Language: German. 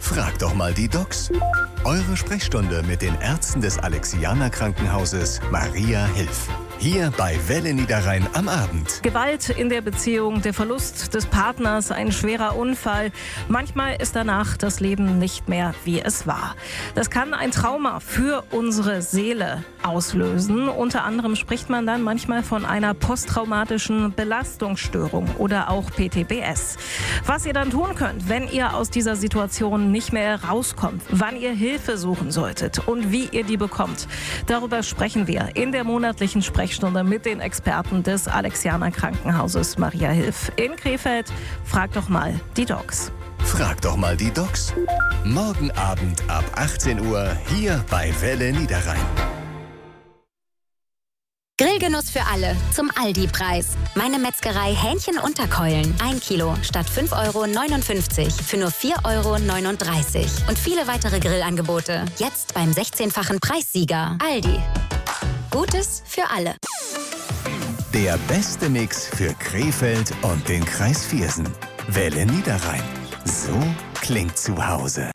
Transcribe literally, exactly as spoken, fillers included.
Frag doch mal die Docs. Eure Sprechstunde mit den Ärzten des Alexianer Krankenhauses Maria Hilf. Hier bei Welle Niederrhein am Abend. Gewalt in der Beziehung, der Verlust des Partners, ein schwerer Unfall. Manchmal ist danach das Leben nicht mehr, wie es war. Das kann ein Trauma für unsere Seele auslösen. Unter anderem spricht man dann manchmal von einer posttraumatischen Belastungsstörung oder auch P T B S. Was ihr dann tun könnt, wenn ihr aus dieser Situation nicht mehr rauskommt, wann ihr Hilfe suchen solltet und wie ihr die bekommt, darüber sprechen wir in der monatlichen Sprechstunde mit den Experten des Alexianer Krankenhauses Maria Hilf in Krefeld. Frag doch mal die Docs. Frag doch mal die Docs. Morgen Abend ab achtzehn Uhr hier bei Welle Niederrhein. Grillgenuss für alle zum Aldi-Preis. Meine Metzgerei Hähnchen-Unterkeulen. Ein Kilo statt fünf Euro neunundfünfzig für nur vier Euro neununddreißig. Und viele weitere Grillangebote. Jetzt beim sechzehnfachen Preissieger. Aldi. Gutes für alle. Der beste Mix für Krefeld und den Kreis Viersen. Welle Niederrhein. So klingt zu Hause.